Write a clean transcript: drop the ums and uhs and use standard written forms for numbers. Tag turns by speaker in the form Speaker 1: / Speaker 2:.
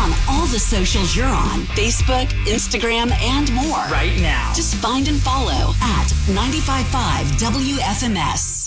Speaker 1: on all the socials you're on, Facebook, Instagram, and more.
Speaker 2: Right now.
Speaker 1: Just find and follow at 95.5 WFMS.